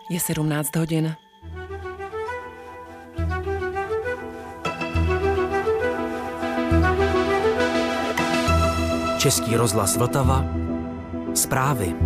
Je 17 hodin. Český rozhlas Vltava. Zprávy.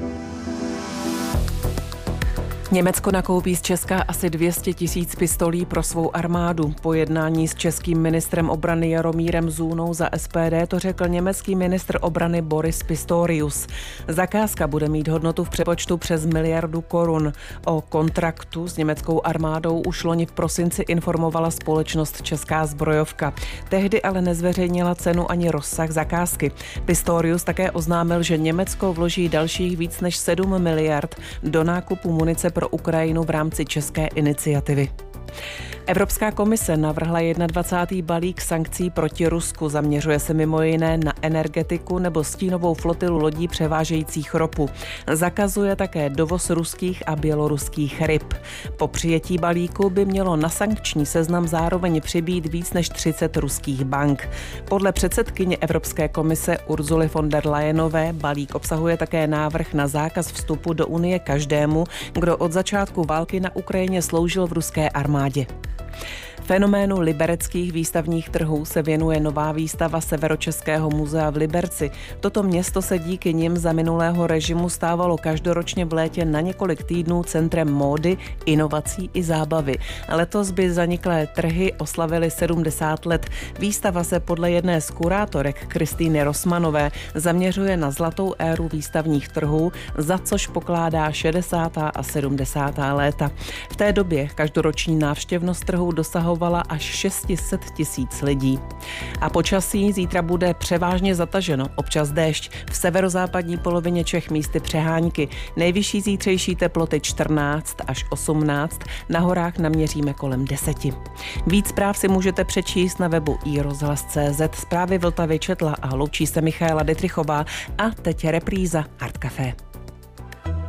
Německo nakoupí z Česka asi 200 000 pistolí pro svou armádu. Po jednání s českým ministrem obrany Jaromírem Zůnou za SPD to řekl německý ministr obrany Boris Pistorius. Zakázka bude mít hodnotu v přepočtu přes 1 miliardu korun. O kontraktu s německou armádou už loni v prosinci informovala společnost Česká zbrojovka. Tehdy ale nezveřejnila cenu ani rozsah zakázky. Pistorius také oznámil, že Německo vloží dalších víc než 7 miliard do nákupu munice pro Ukrajinu v rámci české iniciativy. Evropská komise navrhla 21. balík sankcí proti Rusku. Zaměřuje se mimo jiné na energetiku nebo stínovou flotilu lodí převážejících ropu. Zakazuje také dovoz ruských a běloruských ryb. Po přijetí balíku by mělo na sankční seznam zároveň přibýt víc než 30 ruských bank. Podle předsedkyně Evropské komise Ursuly von der Leyenové balík obsahuje také návrh na zákaz vstupu do Unie každému, kdo od začátku války na Ukrajině sloužil v ruské armádě. Fenoménu libereckých výstavních trhů se věnuje nová výstava Severočeského muzea v Liberci. Toto město se díky nim za minulého režimu stávalo každoročně v létě na několik týdnů centrem módy, inovací i zábavy. Letos by zaniklé trhy oslavily 70 let. Výstava se podle jedné z kurátorek Kristýny Rosmanové zaměřuje na zlatou éru výstavních trhů, za což pokládá 60. a 70. léta. V té době každoroční návštěvnost trhů dosahovala až 600 000 lidí. A počasí zítra bude převážně zataženo, občas déšť, v severozápadní polovině Čech místy přehánky. Nejvyšší zítřejší teploty 14 až 18, na horách naměříme kolem 10. Víc zpráv si můžete přečíst na webu iRozhlas.cz. Zprávy Vltavy četla a loučí se Michaela Dytrichová a teď repríza Art Café.